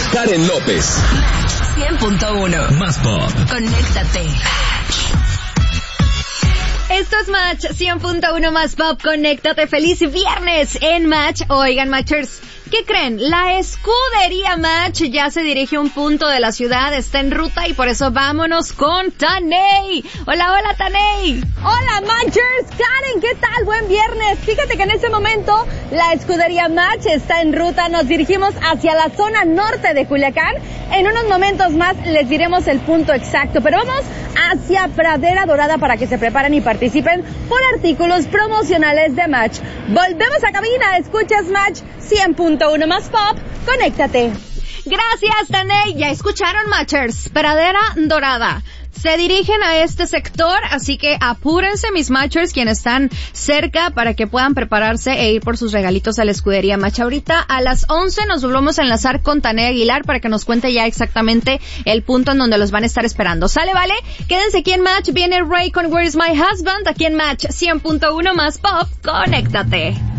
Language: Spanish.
Karen López. Match 100.1. Más pop. Conéctate. Esto es Match 100.1 Más Pop. Conéctate. Feliz viernes en Match. Oigan, Matchers, ¿qué creen? La escudería Match ya se dirige a un punto de la ciudad, está en ruta y por eso vámonos con Taney. Hola, hola, Taney. Hola, Matchers. Karen, ¿qué tal? Buen viernes. Fíjate que en este momento la escudería Match está en ruta. Nos dirigimos hacia la zona norte de Culiacán. En unos momentos más les diremos el punto exacto, pero vamos hacia Pradera Dorada para que se preparen y participen por artículos promocionales de Match. Volvemos a cabina. Escuchas Match 100.1 Más Pop. Conéctate. Gracias, Taney. Ya escucharon, Matchers. Pradera Dorada. Se dirigen a este sector, así que apúrense, mis Matchers, quienes están cerca, para que puedan prepararse e ir por sus regalitos a la escudería Match. Ahorita a las 11 nos volvemos a enlazar con Taney Aguilar para que nos cuente ya exactamente el punto en donde los van a estar esperando. ¿Sale, vale? Quédense aquí en Match. Viene Ray con Where's My Husband, aquí en Match 100.1 Más Pop. Conéctate.